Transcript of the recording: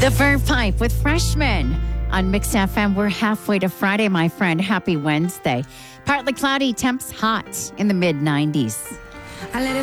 The Verve Pipe with Freshman on Mix FM. We're halfway to Friday, my friend. Happy Wednesday. Partly cloudy, temps hot in the mid-90s. I let it